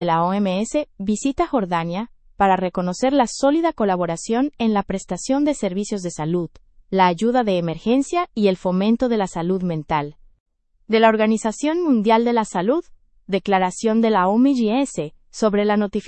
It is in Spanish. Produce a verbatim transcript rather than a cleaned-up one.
La O M S visita Jordania para reconocer la sólida colaboración en la prestación de servicios de salud, la ayuda de emergencia y el fomento de la salud mental. De la Organización Mundial de la Salud, Declaración de la O M S sobre la notificación